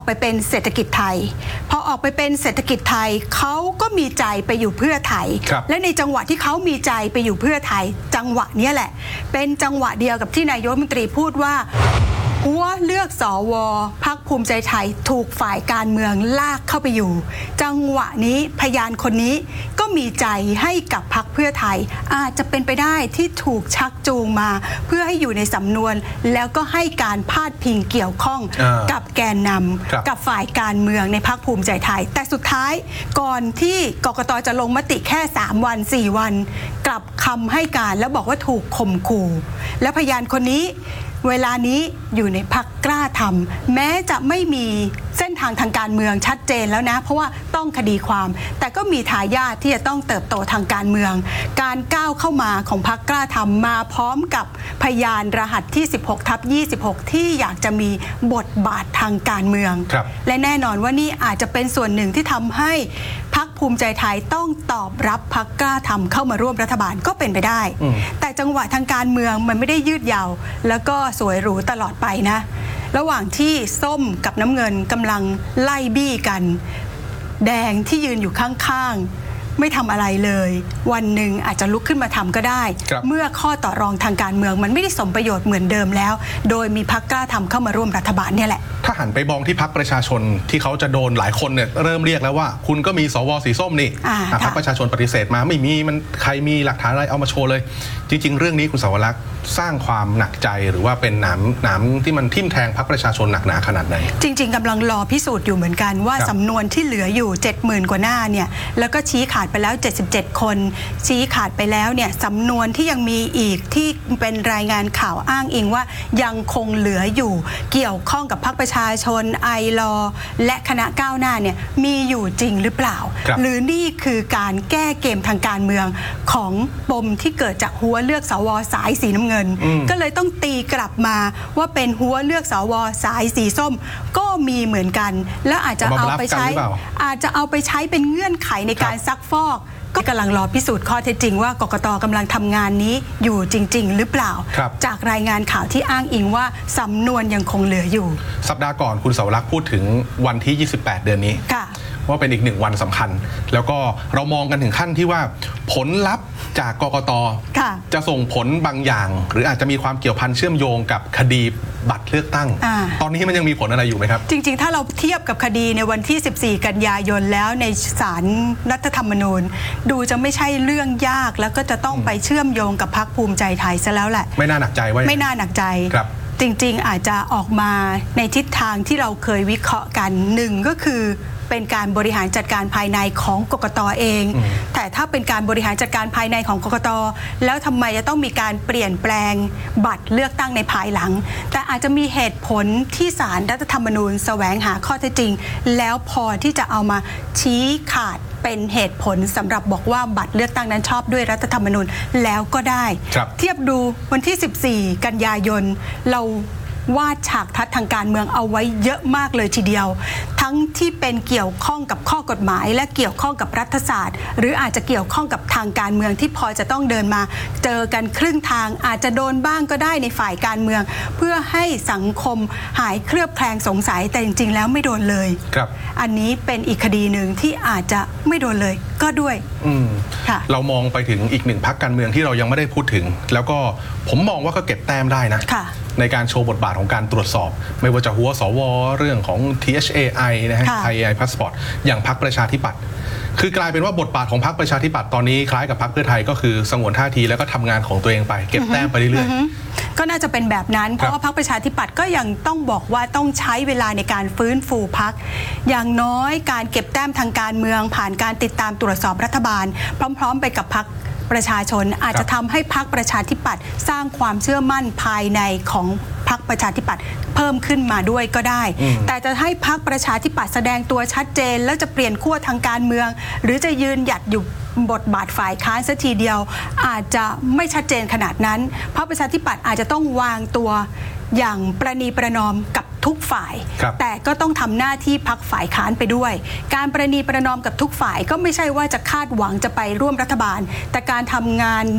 ไปเป็นเศรษฐกิจไทยพอออกไปเป็นเศรษฐกิจไทยเขาก็มีใจไปอยู่เพื่อไทยและในจังหวะที่เขามีใจไปอยู่เพื่อไทยจังหวะนี้แหละเป็นจังหวะเดียวกับที่นายกรัฐมนตรีพูดว่าหัวเลือกสวพรรคภูมิใจไทยถูกฝ่ายการเมืองลากเข้าไปอยู่จังหวะนี้พยานคนนี้ก็มีใจให้กับพรรคเพื่อไทยอาจจะเป็นไปได้ที่ถูกชักจูงมาเพื่อให้อยู่ในสำนวนแล้วก็ให้การพาดพิงเกี่ยวข้องกับแกนนำกับฝ่ายการเมืองในพรรคภูมิใจไทยแต่สุดท้ายก่อนที่กกต.จะลงมติแค่3 วัน 4 วันกลับคำให้การแล้วบอกว่าถูกข่มขู่และพยานคนนี้เวลานี้อยู่ในพรรคกล้าทำแม้จะไม่มีเส้นทางทางการเมืองชัดเจนแล้วนะเพราะว่าต้องคดีความแต่ก็มีทายาทที่จะต้องเติบโตทางการเมืองการก้าวเข้ามาของพรรคกล้าทำมาพร้อมกับพยานรหัสที่ 16/26 ที่อยากจะมีบทบาททางการเมืองและแน่นอนว่านี่อาจจะเป็นส่วนหนึ่งที่ทำให้พรรคภูมิใจไทยต้องตอบรับพรรคกล้าทำเข้ามาร่วมรัฐบาลก็เป็นไปได้แต่จังหวะทางการเมืองมันไม่ได้ยืดยาวแล้วก็สวยหรูตลอดไปนะระหว่างที่ส้มกับน้ำเงินกำลังไล่บี้กันแดงที่ยืนอยู่ข้างๆไม่ทำอะไรเลยวันหนึ่งอาจจะลุกขึ้นมาทำก็ได้เมื่อข้อต่อรองทางการเมืองมันไม่ได้สมประโยชน์เหมือนเดิมแล้วโดยมีพรรคกล้าทำเข้ามาร่วมรัฐบาลเนี่ยแหละถ้าหันไปมองที่พรรคประชาชนที่เขาจะโดนหลายคนเนี่ยเริ่มเรียกแล้วว่าคุณก็มีสวสีส้มนี่พรรคประชาชนปฏิเสธมาไม่มีมันใครมีหลักฐานอะไรเอามาโชว์เลยจริงๆเรื่องนี้คุณสาวรักษ์สร้างความหนักใจหรือว่าเป็นหนามที่มันทิ่มแทงพรรคประชาชนหนักหนาขนาดไหนจริงๆกำลังรอพิสูจน์อยู่เหมือนกันว่าสำนวนที่เหลืออยู่ 70,000 กว่าหน้าเนี่ยแล้วก็ชี้ขาดไปแล้ว77 คนชี้ขาดไปแล้วเนี่ยสำนวนที่ยังมีอีกที่เป็นรายงานข่าวอ้างอิงว่ายังคงเหลืออยู่เกี่ยวข้องกับพรรคประชาชนไอลอและคณะก้าวหน้าเนี่ยมีอยู่จริงหรือเปล่าหรือนี่คือการแก้เกมทางการเมืองของปมที่เกิดจากหัวเลือกสวสายสีน้ำเงินก็เลยต้องตีกลับมาว่าเป็นหัวเลือกสวสายสีส้มก็มีเหมือนกันแล้วอาจจะเอาไปใช้เป็นเงื่อนไขในการซักฟอกก็กำลังรอพิสูจน์ข้อเท็จจริงว่ากกต.กำลังทำงานนี้อยู่จริงๆหรือเปล่าจากรายงานข่าวที่อ้างอิงว่าสำนวนยังคงเหลืออยู่สัปดาห์ก่อนคุณเสาวรักษ์พูดถึงวันที่28 เดือนนี้ว่าเป็นอีก1 วันสำคัญแล้วก็เรามองกันถึงขั้นที่ว่าผลลัพธ์จากกกต.จะส่งผลบางอย่างหรืออาจจะมีความเกี่ยวพันเชื่อมโยงกับคดีบัตรเลือกตั้งตอนนี้มันยังมีผลอะไรอยู่ไหมครับจริงๆถ้าเราเทียบกับคดีในวันที่14 กันยายนแล้วในศาลรัฐธรรมนูญดูจะไม่ใช่เรื่องยากแล้วก็จะต้องไปเชื่อมโยงกับพรรคภูมิใจไทยซะแล้วแหละไม่น่าหนักใจว่าไม่น่าหนักใจจริงๆอาจจะออกมาในทิศทางที่เราเคยวิเคราะห์กันหนึ่งก็คือเป็นการบริหารจัดการภายในของกกต.เองแต่ถ้าเป็นการบริหารจัดการภายในของกกต.แล้วทำไมจะต้องมีการเปลี่ยนแปลงบัตรเลือกตั้งในภายหลังแต่อาจจะมีเหตุผลที่ศาลรัฐธรรมนูญแสวงหาข้อเท็จจริงแล้วพอที่จะเอามาชี้ขาดเป็นเหตุผลสำหรับบอกว่าบัตรเลือกตั้งนั้นชอบด้วยรัฐธรรมนูญแล้วก็ได้เทียบดูวันที่14 กันยายนเราวาดฉากทัศน์ทางการเมืองเอาไว้เยอะมากเลยทีเดียวทั้งที่เป็นเกี่ยวข้องกับข้อกฎหมายและเกี่ยวข้องกับรัฐศาสตร์หรืออาจจะเกี่ยวข้องกับทางการเมืองที่พอจะต้องเดินมาเจอกันครึ่งทางอาจจะโดนบ้างก็ได้ในฝ่ายการเมืองเพื่อให้สังคมหายเคลือบแคลงสงสัยแต่จริงๆแล้วไม่โดนเลยอันนี้เป็นอีกคดีหนึ่งที่อาจจะไม่โดนเลยก็ด้วยเรามองไปถึงอีก1 พรรคการเมืองที่เรายังไม่ได้พูดถึงแล้วก็ผมมองว่าก็เก็บแต้มได้นะในการโชว์บทบาทของการตรวจสอบไม่ว่าจะหัวสวเรื่องของ THAI นะฮะ Thai AI Passport อย่างพรรคประชาธิปัตย์คือกลายเป็นว่าบทบาทของพรรคประชาธิปัตย์ตอนนี้คล้ายกับพรรคเพื่อไทยก็คือสงวนท่าทีแล้วก็ทำงานของตัวเองไปเก็บแต้มไปเรื่อยๆก็น่าจะเป็นแบบนั้นเพราะว่าพรรคประชาธิปัตย์ก็ยังต้องบอกว่าต้องใช้เวลาในการฟื้นฟูพรรคอย่างน้อยการเก็บแต้มทางการเมืองผ่านการติดตามตรวจสอบรัฐบาลพร้อมๆไปกับพรรคประชาชนอาจจะทำให้พรรคประชาธิปัตย์สร้างความเชื่อมั่นภายในของพรรคประชาธิปัตย์เพิ่มขึ้นมาด้วยก็ได้แต่จะให้พรรคประชาธิปัตย์แสดงตัวชัดเจนแล้วจะเปลี่ยนขั้วทางการเมืองหรือจะยืนหยัดอยู่บทบาทฝ่ายค้านซะทีเดียวอาจจะไม่ชัดเจนขนาดนั้นพรรคประชาธิปัตย์อาจจะต้องวางตัวอย่างประนีประนอมกับทุกฝ่ายแต่ก็ต้องทำหน้าที่พรรคฝ่ายค้านไปด้วยการประนีประนอมกับทุกฝ่ายก็ไม่ใช่ว่าจะคาดหวังจะไปร่วมรัฐบาลแต่การทำงาน